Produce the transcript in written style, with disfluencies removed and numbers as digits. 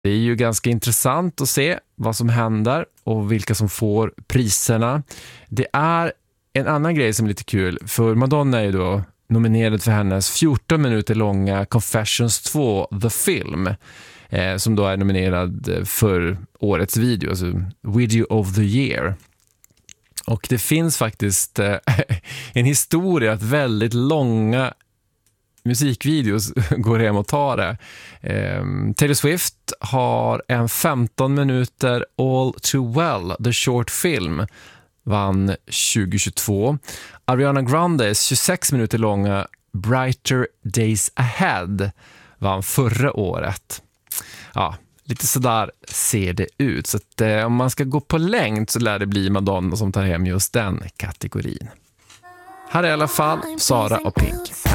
Det är ju ganska intressant att se vad som händer och vilka som får priserna. Det är en annan grej som är lite kul, för Madonna är ju då nominerad för hennes 14 minuter långa Confessions 2, The Film, som då är nominerad för årets video, alltså Video of the Year. Och det finns faktiskt en historia att väldigt långa musikvideos går hem och tar det. Taylor Swift har en 15 minuter All Too Well, The Short Film, vann 2022. Ariana Grandes 26 minuter långa Brighter Days Ahead vann förra året. Ja, lite sådär ser det ut. Så att, om man ska gå på längd så lär det bli Madonna som tar hem just den kategorin. Här är i alla fall Sara och Pink.